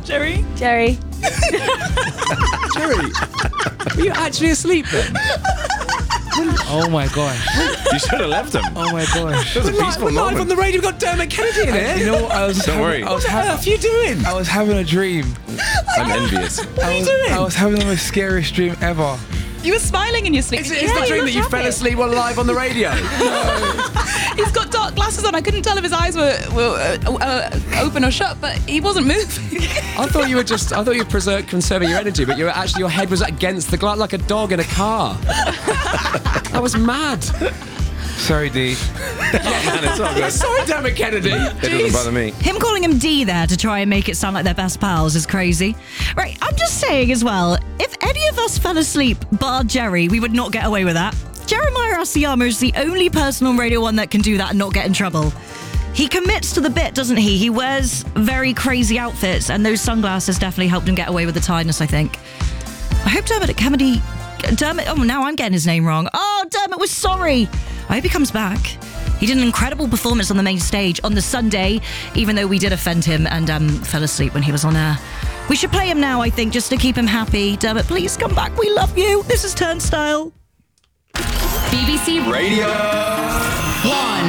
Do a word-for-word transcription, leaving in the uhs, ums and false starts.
Jerry? Jerry. Jerry, were you actually asleep then? Oh my gosh. You should have left him. Oh my gosh. It was a We're peaceful live, we're live moment. on the radio. We've got Dermot Kennedy in here. You know what? I was Don't having, worry. I was What the having, earth are you doing? I was having a dream. I'm envious. What are you doing? I was having the most scariest dream ever. You were smiling in your sleep. Is it is the dream that you fell asleep while live on the radio? He's got dark glasses on. I couldn't tell if his eyes were, were uh, uh, open or shut, but he wasn't moving. I thought you were just, I thought you were preserve, conserving your energy, but you were actually, your head was against the glass like a dog in a car. That was mad. Sorry, D. Oh, man, it's all good. Sorry, Dermot Kennedy. It doesn't bother me. Him calling him D there to try and make it sound like they're best pals is crazy. Right, I'm just saying as well, if any of us fell asleep, bar Jerry, we would not get away with that. Jeremiah Asiyama is the only person on Radio one that can do that and not get in trouble. He commits to the bit, doesn't he? He wears very crazy outfits, and those sunglasses definitely helped him get away with the tiredness, I think. I hope Dermot Kennedy... Dermot... Oh, now I'm getting his name wrong. Oh, Dermot was sorry. I hope he comes back. He did an incredible performance on the main stage on the Sunday, even though we did offend him and um, fell asleep when he was on air. We should play him now, I think, just to keep him happy. Dermot, please come back. We love you. This is Turnstile. B B C Radio one.